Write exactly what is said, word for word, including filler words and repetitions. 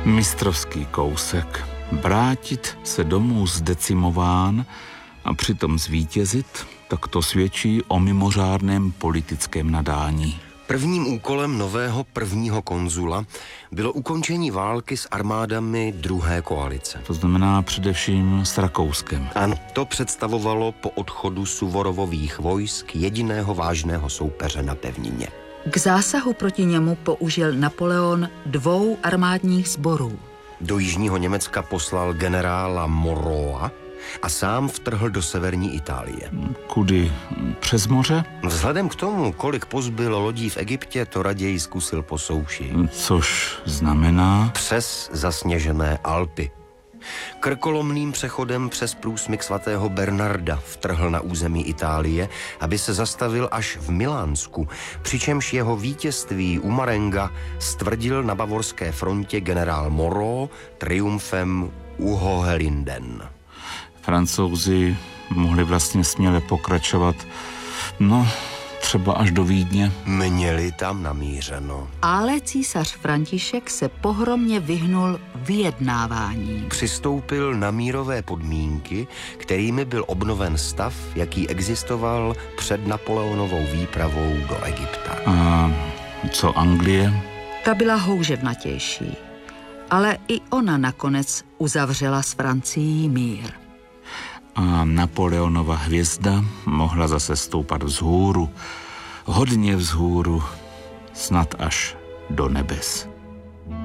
Mistrovský kousek. Vrátit se domů zdecimován a přitom zvítězit, tak to svědčí o mimořádném politickém nadání. Prvním úkolem nového prvního konzula bylo ukončení války s armádami druhé koalice. To znamená především s Rakouskem. Ano, to představovalo po odchodu Suvorovových vojsk jediného vážného soupeře na pevnině. K zásahu proti němu použil Napoleon dvou armádních sborů. Do jižního Německa poslal generála Moreau a sám vtrhl do severní Itálie. Kudy? Přes moře? Vzhledem k tomu, kolik pozbylo lodí v Egyptě, to raději zkusil po souši. Což znamená? Přes zasněžené Alpy. Krkolomným přechodem přes průsmyk svatého Bernarda vtrhl na území Itálie, aby se zastavil až v Milánsku, přičemž jeho vítězství u Marenga stvrdil na bavorské frontě generál Moreau triumfem u Hohenlinden. Francouzi mohli vlastně směle pokračovat, no, třeba až do Vídně. Měli tam namířeno. Ale císař František se pohromně vyhnul vyjednávání. Přistoupil na mírové podmínky, kterými byl obnoven stav, jaký existoval před Napoleonovou výpravou do Egypta. A co Anglie? Ta byla houževnatější, ale i ona nakonec uzavřela s Francií mír. A Napoleonova hvězda mohla zase stoupat vzhůru, hodně vzhůru, snad až do nebes.